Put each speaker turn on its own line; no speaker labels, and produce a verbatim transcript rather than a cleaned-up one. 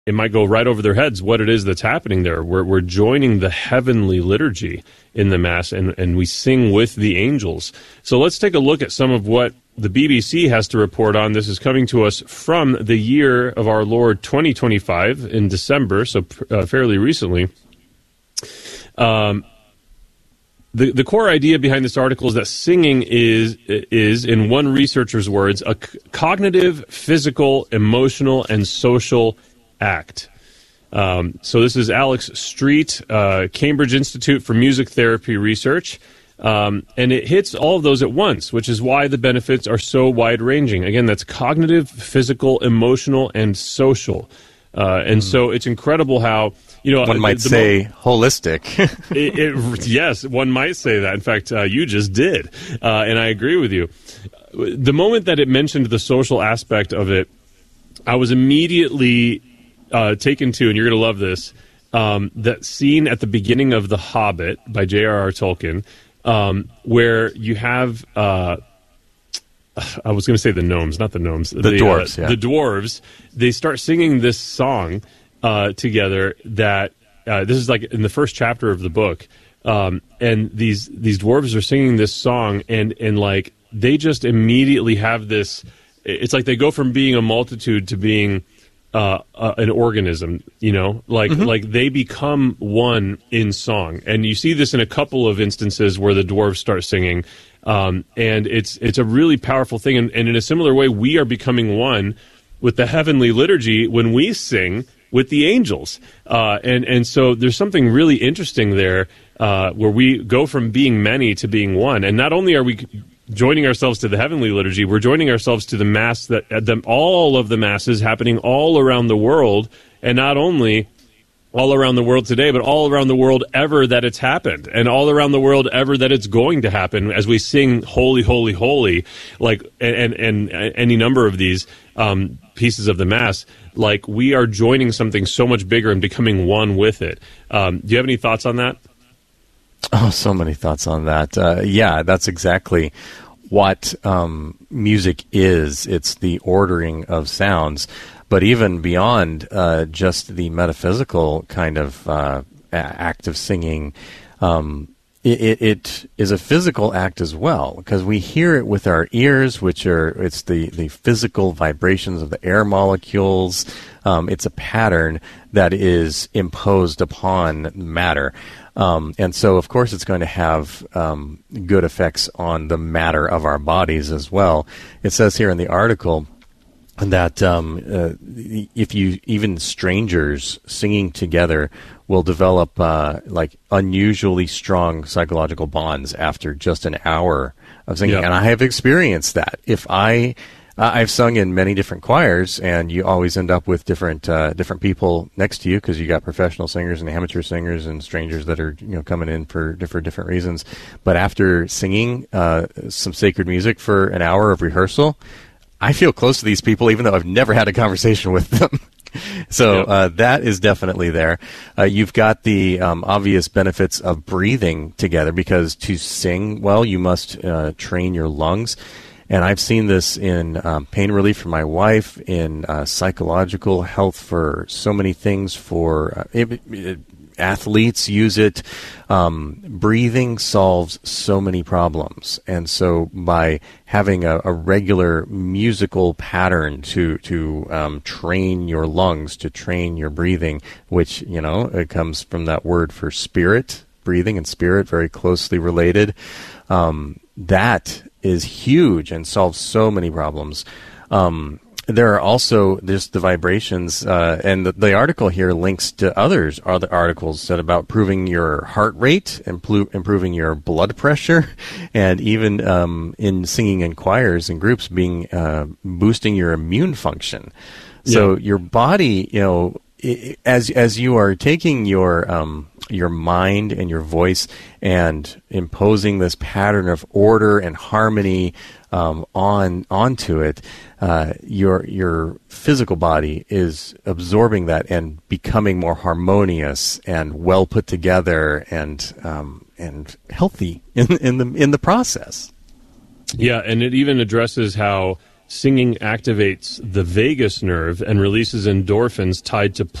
it might go right over their heads what it is that's happening there. We're, we're joining the heavenly liturgy in the Mass, and, and we sing with the angels. So let's take a look at some of what the B B C has to report on. This is coming to us from the year of our Lord twenty twenty-five in December, so uh, fairly recently. Um, the the core idea behind this article is that singing is is, in one researcher's words, a c- cognitive, physical, emotional, and social act. Um, so this is Alex Street, uh, Cambridge Institute for Music Therapy Research. Um, and it hits all of those at once, which is why the benefits are so wide-ranging. Again, that's cognitive, physical, emotional, and social. Uh, and mm. so it's incredible how, you know...
One might the, the say mo- holistic.
it, it, yes, one might say that. In fact, uh, you just did. Uh, and I agree with you. The moment that it mentioned the social aspect of it, I was immediately uh, taken to, and you're going to love this, um, that scene at the beginning of The Hobbit by J R R. Tolkien, Um, where you have, uh, I was going to say the gnomes, not the gnomes.
The,
the
dwarves,
uh,
yeah.
The dwarves, they start singing this song uh, together that, uh, this is like in the first chapter of the book, um, and these these dwarves are singing this song, and, and like, they just immediately have this, it's like they go from being a multitude to being Uh, uh, an organism, you know, like mm-hmm. like they become one in song, and you see this in a couple of instances where the dwarves start singing, um, and it's it's a really powerful thing. And, and in a similar way, we are becoming one with the heavenly liturgy when we sing with the angels, uh, and and so there's something really interesting there uh, where we go from being many to being one, and not only are we joining ourselves to the heavenly liturgy, we're joining ourselves to the mass, that the, all of the masses happening all around the world, and not only all around the world today, but all around the world ever that it's happened, and all around the world ever that it's going to happen as we sing holy, holy, holy, like, and, and, and any number of these um, pieces of the mass, like we are joining something so much bigger and becoming one with it. Um, do you have any thoughts on that?
Oh, so many thoughts on that. Uh, yeah, that's exactly what um, music is. It's the ordering of sounds. But even beyond uh, just the metaphysical kind of uh, act of singing, um, it, it is a physical act as well, because we hear it with our ears, which are, it's the, the physical vibrations of the air molecules. Um, it's a pattern that is imposed upon matter. Um, and so, of course, it's going to have um, good effects on the matter of our bodies as well. It says here in the article that um, uh, if you, even strangers singing together will develop uh, like unusually strong psychological bonds after just an hour of singing. Yeah. And I have experienced that. If I... Uh, I've sung in many different choirs, and you always end up with different uh, different people next to you, because you got professional singers and amateur singers and strangers that are, you know, coming in for different different reasons. But after singing uh, some sacred music for an hour of rehearsal, I feel close to these people, even though I've never had a conversation with them. So yep. uh, that is definitely there. Uh, you've got the um, obvious benefits of breathing together, because to sing well, you must uh, train your lungs. And I've seen this in um, pain relief for my wife, in uh, psychological health for so many things. For uh, it, it, athletes use it. Um, breathing solves so many problems. And so by having a, a regular musical pattern to to um, train your lungs, to train your breathing, which, you know, it comes from that word for spirit, breathing and spirit, very closely related. Um, that is huge and solves so many problems. Um, there are also just the vibrations, uh, and the, the article here links to others, other articles that about improving your heart rate, impl- improving your blood pressure, and even um, in singing in choirs and groups, being uh, boosting your immune function. So yeah. Your body, you know, it, as as you are taking your um, your mind and your voice and imposing this pattern of order and harmony um, on onto it, uh, your your physical body is absorbing that and becoming more harmonious and well put together and um, and healthy in in the in the process.
Yeah, and it even addresses how singing activates the vagus nerve and releases endorphins tied to